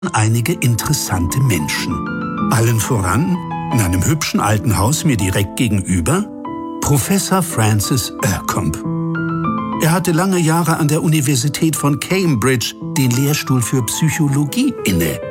einige interessante Menschen. Allen voran, in einem hübschen alten Haus mir direkt gegenüber, Professor Francis Ourcombe. Er hatte lange Jahre an der Universität von Cambridge den Lehrstuhl für Psychologie inne.